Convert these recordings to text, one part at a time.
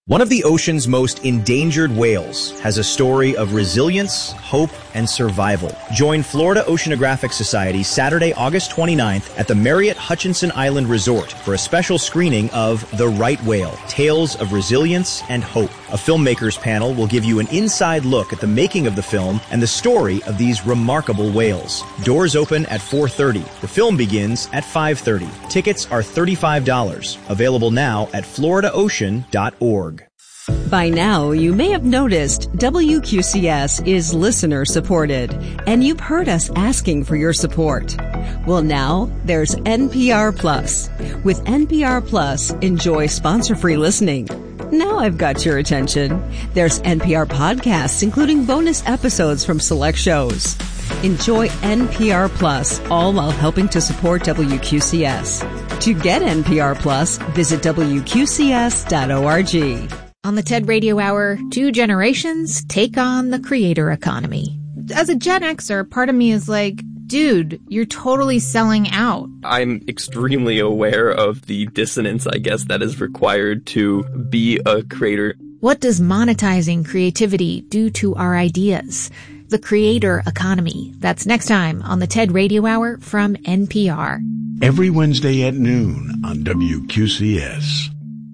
One of the ocean's most endangered whales has a story of resilience, hope, and survival. Join Florida Oceanographic Society Saturday, August 29th at the Marriott Hutchinson Island Resort for a special screening of The Right Whale, Tales of Resilience and Hope. A filmmakers panel will give you an inside look at the making of the film and the story of these remarkable whales. Doors open at 4:30. The film begins at 5:30. Tickets are $35. Available now at floridaocean.org. By now, you may have noticed WQCS is listener supported, and you've heard us asking for your support. Well, now there's NPR Plus. With NPR Plus, enjoy sponsor-free listening. Now I've got your attention. There's NPR podcasts, including bonus episodes from select shows. Enjoy NPR Plus, all while helping to support WQCS. To get NPR Plus, visit WQCS.org. On the TED Radio Hour, two generations take on the creator economy. As a Gen Xer, part of me is like, dude, you're totally selling out. I'm extremely aware of the dissonance, I guess, that is required to be a creator. What does monetizing creativity do to our ideas? The creator economy. That's next time on the TED Radio Hour from NPR. Every Wednesday at noon on WQCS.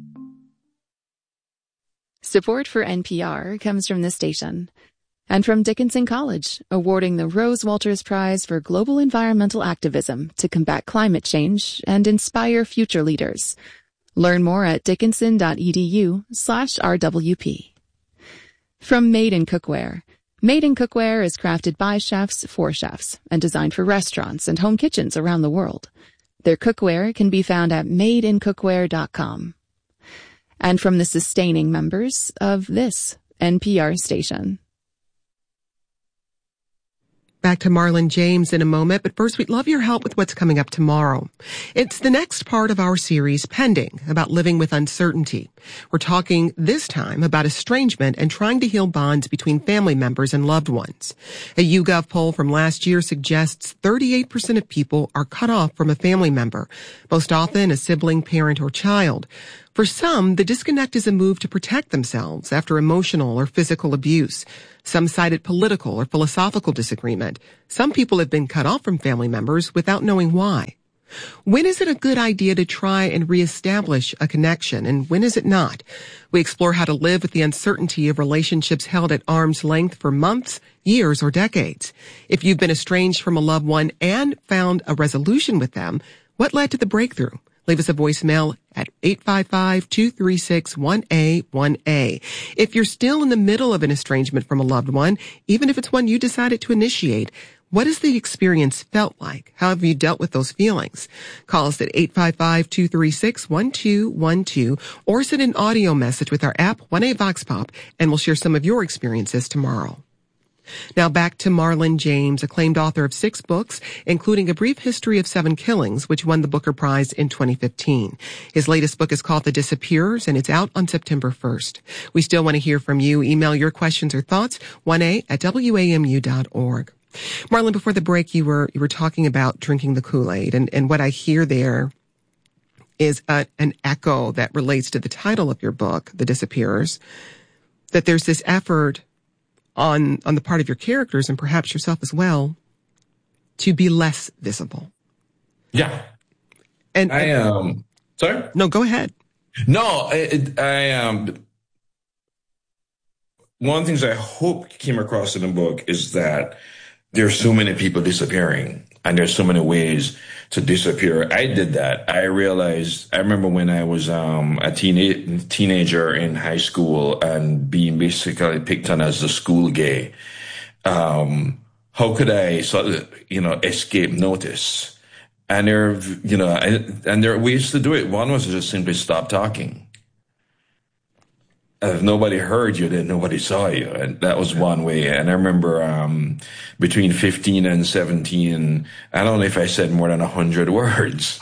Support for NPR comes from this station and from Dickinson College, awarding the Rose Walters Prize for Global Environmental Activism to combat climate change and inspire future leaders. Learn more at dickinson.edu/RWP. From Made in Cookware. Made in Cookware is crafted by chefs for chefs and designed for restaurants and home kitchens around the world. Their cookware can be found at madeincookware.com. And from the sustaining members of this NPR station. Back to Marlon James in a moment, but first we'd love your help with what's coming up tomorrow. It's the next part of our series, Pending, about living with uncertainty. We're talking this time about estrangement and trying to heal bonds between family members and loved ones. A YouGov poll from last year suggests 38% of people are cut off from a family member, most often a sibling, parent, or child. For some, the disconnect is a move to protect themselves after emotional or physical abuse. Some cited political or philosophical disagreement. Some people have been cut off from family members without knowing why. When is it a good idea to try and reestablish a connection, and when is it not? We explore how to live with the uncertainty of relationships held at arm's length for months, years, or decades. If you've been estranged from a loved one and found a resolution with them, what led to the breakthrough? Leave us a voicemail at 855-236-1A1A. If you're still in the middle of an estrangement from a loved one, even if it's one you decided to initiate, what has the experience felt like? How have you dealt with those feelings? Call us at 855-236-1212 or send an audio message with our app, 1A Vox Pop, and we'll share some of your experiences tomorrow. Now back to Marlon James, acclaimed author of 6 books, including A Brief History of 7 Killings, which won the Booker Prize in 2015. His latest book is called The Disappearers, and it's out on September 1st. We still want to hear from you. Email your questions or thoughts, 1A@WAMU.org. Marlon, before the break, you were talking about drinking the Kool-Aid, and what I hear there is an echo that relates to the title of your book, The Disappearers, that there's this effort on the part of your characters and perhaps yourself as well to be less visible. Yeah. And sorry? No, go ahead. No, one of the things I hope came across in the book is that there's so many people disappearing and there's so many ways to disappear. I did that. I remember when I was a teenager in high school and being basically picked on as the school gay. How could I escape notice? And there are ways to do it. One was to just simply stop talking. If nobody heard you, then nobody saw you. And that was one way. And I remember between 15 and 17, I don't know if I said more than 100 words.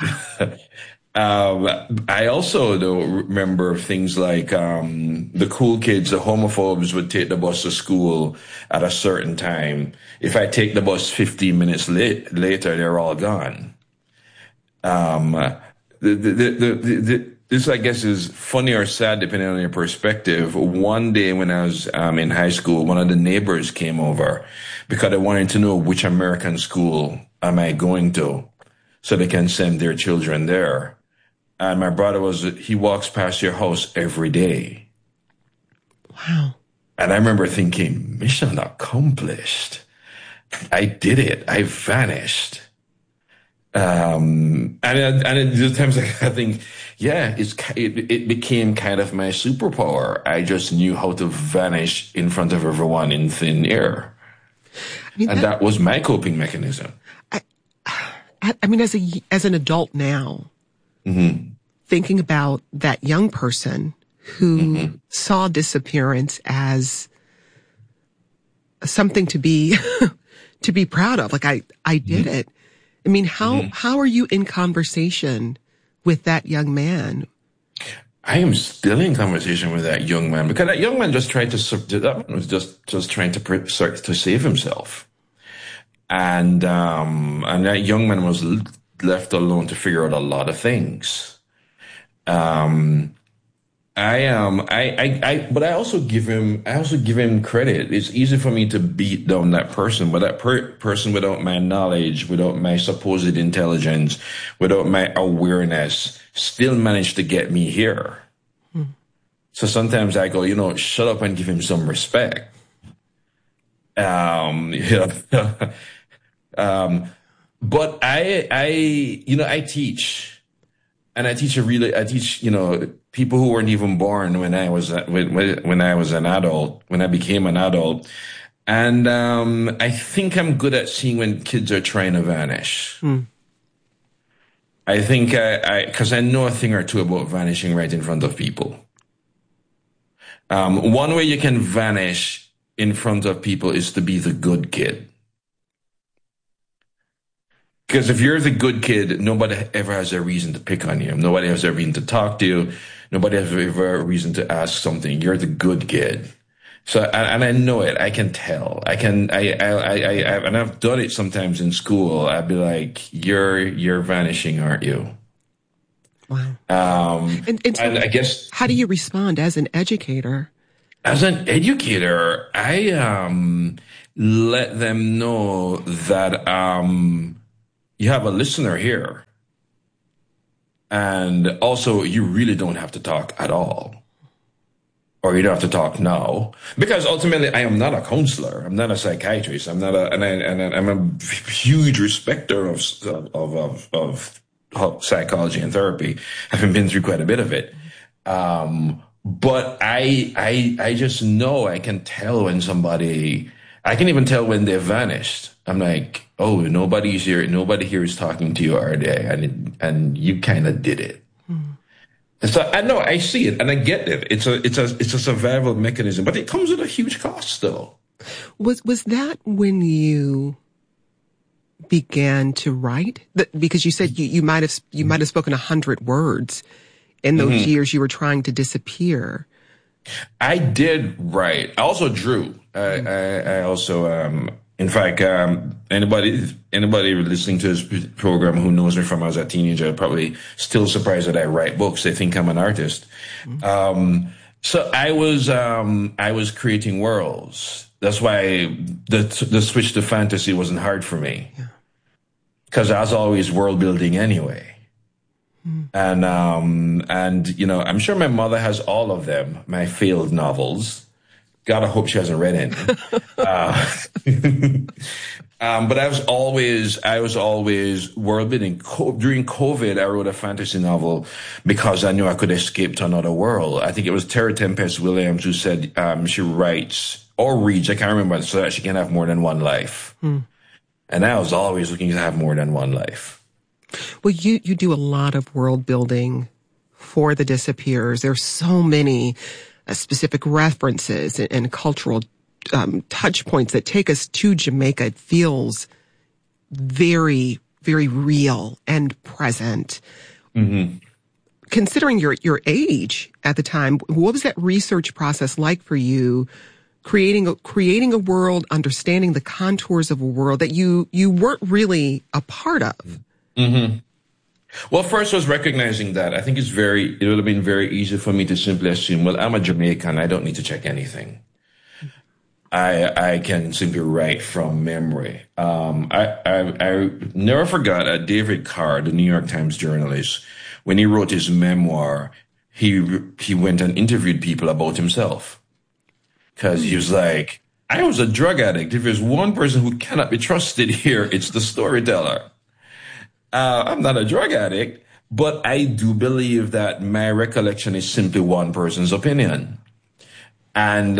I also remember things like the cool kids, the homophobes would take the bus to school at a certain time. If I take the bus 15 minutes later, they're all gone. this, I guess, is funny or sad depending on your perspective. One day when I was in high school, one of the neighbors came over because they wanted to know which American school am I going to so they can send their children there. And my brother he walks past your house every day. Wow. And I remember thinking, mission accomplished. I did it. I vanished. And there's times I think, yeah, it became kind of my superpower. I just knew how to vanish in front of everyone in thin air. That was my coping mechanism. I mean, as an adult now, thinking about that young person who saw disappearance as something to be to be proud of, like I did it. I mean, how are you in conversation with that young man? I am still in conversation with that young man because that young man was just trying to save himself. And that young man was left alone to figure out a lot of things. But I also give him credit. It's easy for me to beat down that person, but that person without my knowledge, without my supposed intelligence, without my awareness, still managed to get me here. So sometimes I go, shut up and give him some respect. But I teach, and I teach, people who weren't even born when I was an adult, when I became an adult. And, I think I'm good at seeing when kids are trying to vanish. I think cause I know a thing or two about vanishing right in front of people. One way you can vanish in front of people is to be the good kid. Because if you're the good kid, nobody ever has a reason to pick on you. Nobody has a reason to talk to you. Nobody has ever a reason to ask something. You're the good kid. So, and I know it. I can tell. and I've done it sometimes in school. I'd be like, you're vanishing, aren't you? Wow. And I guess, how do you respond as an educator? As an educator, I, let them know that, you have a listener here. And also, you really don't have to talk at all. Or you don't have to talk now. Because ultimately, I am not a counselor. I'm not a psychiatrist. I'm not I'm a huge respecter of psychology and therapy. Having been through quite a bit of it. But I just know, I can tell when I can even tell when they've vanished. I'm like, oh, nobody's here. Nobody here is talking to you, are they? And you kind of did it. And so I know, I see it and I get it. It's a survival mechanism, but it comes at a huge cost though. Was that when you began to write? Because you said you might have spoken 100 words in those years you were trying to disappear. I did write. I also drew. I also, in fact, anybody listening to this program who knows me from when I was a teenager probably still surprised that I write books. They think I'm an artist. So I was creating worlds. That's why the switch to fantasy wasn't hard for me. Because I was always world building anyway. And I'm sure my mother has all of them, my failed novels. Gotta hope she hasn't read any. But I was always world building. During COVID, I wrote a fantasy novel because I knew I could escape to another world. I think it was Terry Tempest Williams who said, she writes or reads, I can't remember, so that she can have more than one life. And I was always looking to have more than one life. Well, you do a lot of world building for the disappearers. There's so many specific references and cultural touch points that take us to Jamaica. It feels very, very real and present. Considering your age at the time, what was that research process like for you? Creating a world, understanding the contours of a world that you weren't really a part of. Well, first was recognizing that. I think it would have been very easy for me to simply assume, well, I'm a Jamaican. I don't need to check anything. I can simply write from memory. I never forgot David Carr, the New York Times journalist, when he wrote his memoir, he went and interviewed people about himself. Because he was like, I was a drug addict. If there's one person who cannot be trusted here, it's the storyteller. I'm not a drug addict, but I do believe that my recollection is simply one person's opinion. And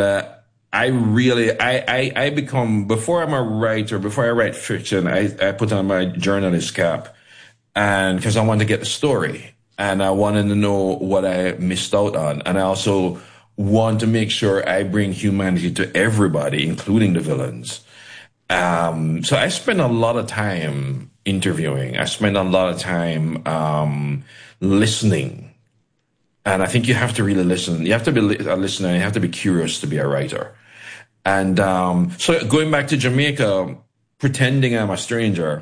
I become, before I'm a writer, before I write fiction, I put on my journalist cap, and because I want to get the story, and I wanted to know what I missed out on, and I also want to make sure I bring humanity to everybody, including the villains. So I spend a lot of time interviewing. I spend a lot of time listening. And I think you have to really listen. You have to be a listener, and you have to be curious to be a writer. And so going back to Jamaica, pretending I'm a stranger,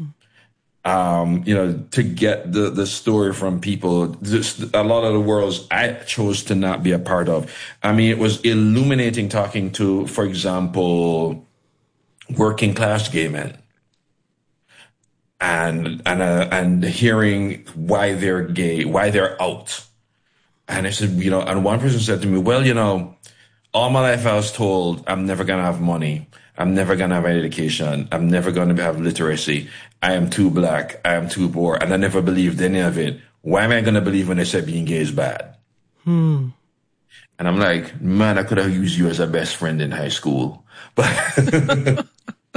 to get the story from people, a lot of the worlds I chose to not be a part of. I mean, it was illuminating talking to, for example, working class gay men, and hearing why they're gay, why they're out. And I said, and one person said to me, well, all my life I was told I'm never going to have money. I'm never going to have education. I'm never going to have literacy. I am too black. I am too poor. And I never believed any of it. Why am I going to believe when they said being gay is bad? And I'm like, man, I could have used you as a best friend in high school. But,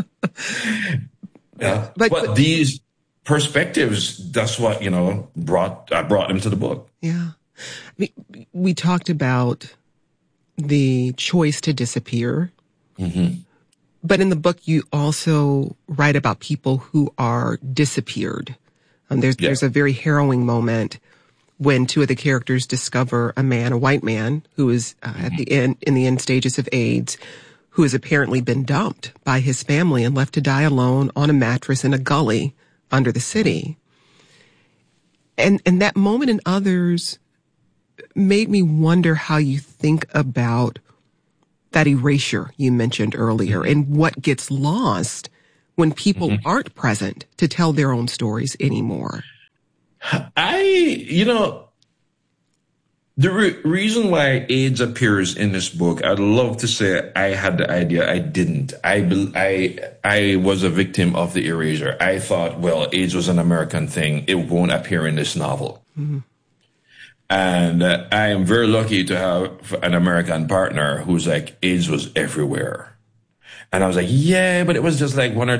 but these perspectives, that's what, I brought them to the book. Yeah. We talked about the choice to disappear. Mm-hmm. But in the book, you also write about people who are disappeared. There's a very harrowing moment when two of the characters discover a white man, who is in the end stages of AIDS, who has apparently been dumped by his family and left to die alone on a mattress in a gully under the city. And that moment in Others made me wonder how you think about that erasure you mentioned earlier and what gets lost when people aren't present to tell their own stories anymore. The reason why AIDS appears in this book, I'd love to say I had the idea. I didn't. I was a victim of the erasure. I thought, well, AIDS was an American thing. It won't appear in this novel. Mm-hmm. And I am very lucky to have an American partner who's like, AIDS was everywhere. And I was like, yeah, but it was just like one or